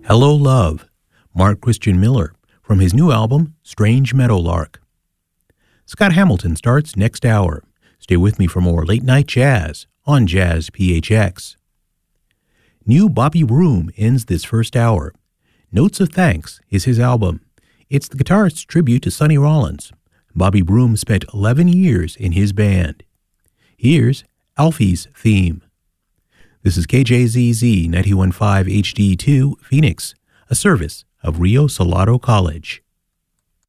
Hello Love, Mark Christian Miller, from his new album, Strange Meadowlark. Scott Hamilton starts next hour. Stay with me for more late-night jazz on Jazz PHX. New Bobby Broom ends this first hour. Notes of Thanks is his album. It's the guitarist's tribute to Sonny Rollins. Bobby Broom spent 11 years in his band. Here's Alfie's Theme. This is KJZZ 91.5 HD2 Phoenix, a service of Rio Salado College.